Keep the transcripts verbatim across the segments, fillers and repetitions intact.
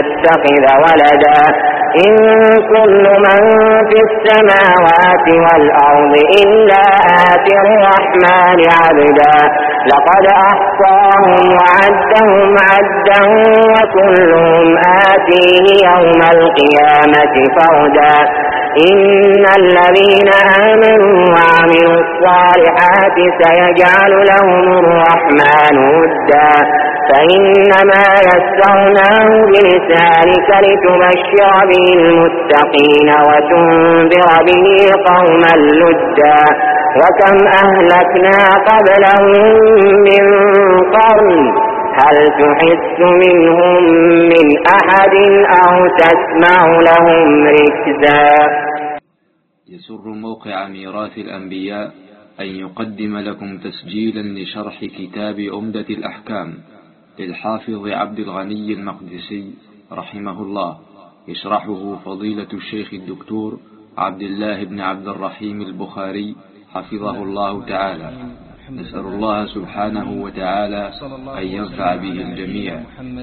يتخذ ولدا إن كل من في السماوات والأرض إلا آتي الرحمن عبدا لقد أحصاهم وعدهم عدا وكلهم آتيه يوم القيامة فردا إن الذين آمنوا وعملوا الصالحات سيجعل لهم الرحمن ودا فإنما يسرناه بلسانك لتبشر به المتقين وتنذر به قوما لدا وكم أهلكنا قبلهم من قرن هل تحس منهم من أحد أو تسمع لهم ركزا. يسر موقع ميراث الأنبياء أن يقدم لكم تسجيلا لشرح كتاب عمدة الأحكام للحافظ عبد الغني المقدسي رحمه الله، يشرحه فضيلة الشيخ الدكتور عبد الله بن عبد الرحيم البخاري حفظه الله تعالى. نسأل الله سبحانه وتعالى أن ينفع به الجميع.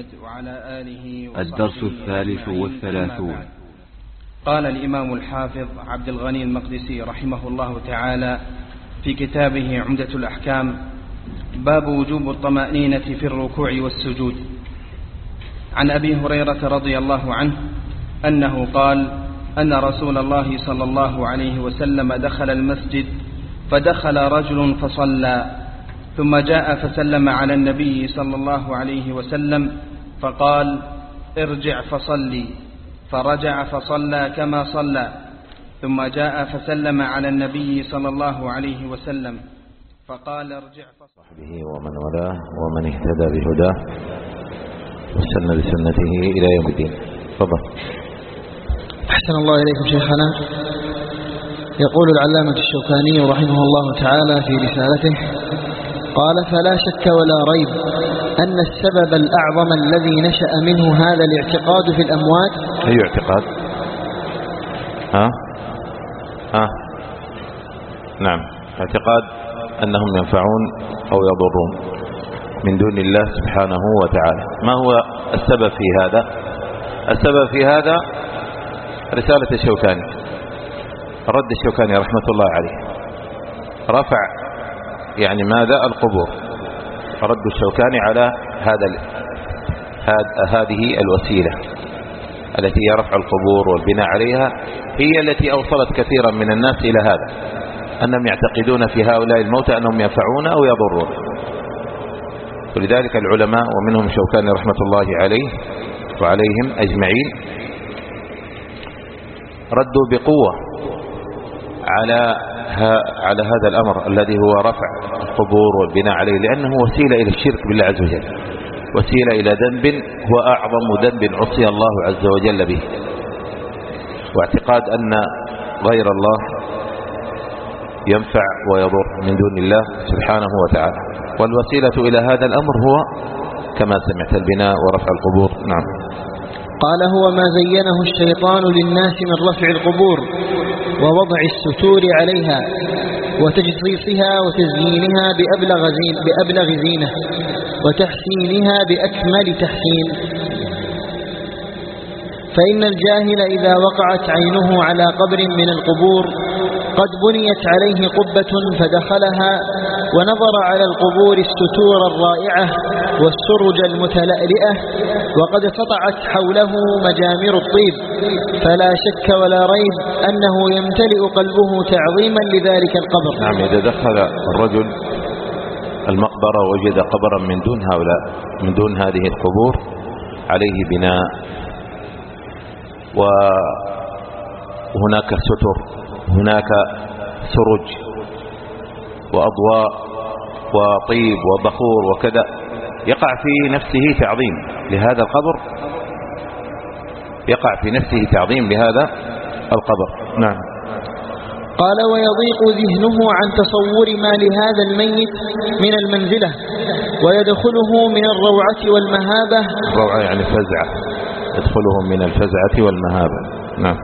الدرس الثالث والثلاثون. قال الإمام الحافظ عبد الغني المقدسي رحمه الله تعالى في كتابه عمدة الأحكام: باب وجوب الطمأنينة في الركوع والسجود. عن أبي هريرة رضي الله عنه أنه قال: أن رسول الله صلى الله عليه وسلم دخل المسجد فدخل رجل فصلى ثم جاء فسلم على النبي صلى الله عليه وسلم فقال: ارجع فصلي، فرجع فصلى كما صلى ثم جاء فسلم على النبي صلى الله عليه وسلم فقال: ارجع فصلي. ومن ولاه ومن اهتدى بهداه وسن بسنته إلى يوم الدين. تفضل. أحسن الله إليكم شيخنا. يقول العلامة الشوكاني رحمه الله تعالى في رسالته: قال: فلا شك ولا ريب أن السبب الأعظم الذي نشأ منه هذا الاعتقاد في الأموات. أي اعتقاد؟ ها؟ ها؟ نعم، اعتقاد أنهم ينفعون أو يضرون من دون الله سبحانه وتعالى. ما هو السبب في هذا؟ السبب في هذا رسالة الشوكاني، رد الشوكاني رحمة الله عليه، رفع يعني ماذا؟ القبور. رد الشوكاني على هذا هذه الوسيلة التي هي رفع القبور والبناء عليها، هي التي أوصلت كثيرا من الناس إلى هذا، أنهم يعتقدون في هؤلاء الموتى أنهم ينفعون أو يضرون. ولذلك العلماء ومنهم شوكاني رحمة الله عليه وعليهم أجمعين ردوا بقوة على على هذا الأمر الذي هو رفع القبور والبناء عليه، لأنه وسيلة إلى الشرك بالله عز وجل، وسيلة إلى ذنب هو أعظم ذنب عصي الله عز وجل به، واعتقاد أن غير الله ينفع ويضر من دون الله سبحانه وتعالى. والوسيلة إلى هذا الأمر هو كما سمعت البناء ورفع القبور. نعم. قال: هو ما زينه الشيطان للناس من رفع القبور ووضع الستور عليها وتجصيصها وتزيينها بأبلغ, زين بأبلغ زينة وتحسينها بأكمل تحسين. فإن الجاهل إذا وقعت عينه على قبر من القبور قد بنيت عليه قبة فدخلها ونظر على القبور الستور الرائعة والسرج المتلألئة وقد سطعت حوله مجامر الطيب، فلا شك ولا ريب أنه يمتلئ قلبه تعظيما لذلك القبر. نعم، إذا دخل الرجل المقبرة وجد قبرا من دون هؤلاء من دون هذه القبور عليه بناء وهناك ستر، هناك سرج وأضواء وطيب وبخور وكذا، يقع في نفسه تعظيم لهذا القبر، يقع في نفسه تعظيم لهذا القبر. نعم. قال: ويضيق ذهنه عن تصور ما لهذا الميت من المنزلة ويدخله من الروعة والمهابة. الروعة يعني فزعة، يدخله من الفزعة والمهابة. نعم.